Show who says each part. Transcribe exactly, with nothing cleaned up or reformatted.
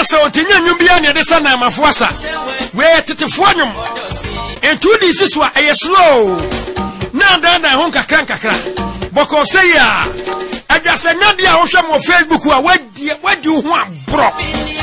Speaker 1: se ontinya nwum bia ne de sa na mafoasa we tetefo nwum entu di siswa eye slow na dan dan hon kakra kakra boko say ya aja se nya dia wo hwe mo Facebook a wadi wadi ho abro